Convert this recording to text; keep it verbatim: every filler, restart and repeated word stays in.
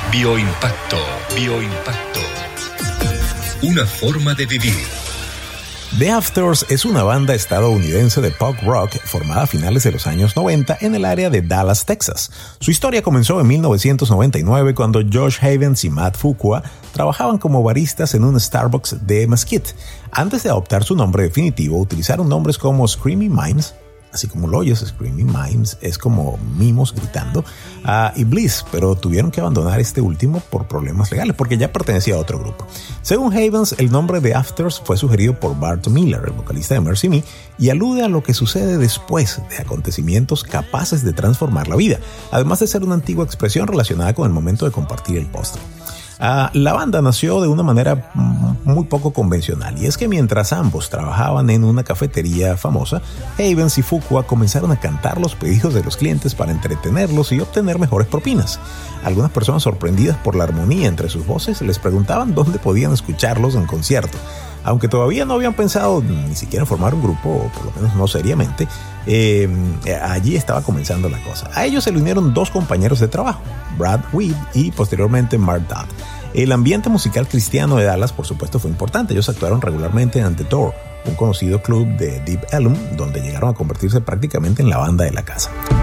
Bioimpacto, bioimpacto. Una forma de vivir. The Afters es una banda estadounidense de punk rock formada a finales de los años noventa en el área de Dallas, Texas. Su historia comenzó en mil novecientos noventa y nueve cuando Josh Havens y Matt Fuqua trabajaban como baristas en un Starbucks de Mesquite. Antes de adoptar su nombre definitivo, utilizaron nombres como Screaming Mimes, así como lo oyes, Screaming Mimes es como mimos gritando, uh, y Bliss, pero tuvieron que abandonar este último por problemas legales porque ya pertenecía a otro grupo. Según Havens, el nombre de Afters fue sugerido por Bart Miller, el vocalista de Mercy Me, y alude a lo que sucede después de acontecimientos capaces de transformar la vida, además de ser una antigua expresión relacionada con el momento de compartir el postre. Uh, la banda nació de una manera muy poco convencional, y es que mientras ambos trabajaban en una cafetería famosa, Havens y Fuqua comenzaron a cantar los pedidos de los clientes para entretenerlos y obtener mejores propinas. Algunas personas, sorprendidas por la armonía entre sus voces, les preguntaban dónde podían escucharlos en concierto. Aunque todavía no habían pensado ni siquiera formar un grupo, o por lo menos no seriamente, eh, allí estaba comenzando la cosa. A ellos se le unieron dos compañeros de trabajo, Brad Weed y posteriormente Mark Dodd. El ambiente musical cristiano de Dallas, por supuesto, fue importante. Ellos actuaron regularmente en The Door, un conocido club de Deep Ellum, donde llegaron a convertirse prácticamente en la banda de la casa.